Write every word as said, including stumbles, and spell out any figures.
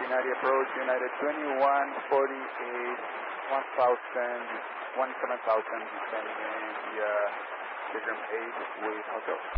United approach, United twenty-one forty-eight, one thousand, one seven thousand, descending in the uh, Pilgrim eight with hotel.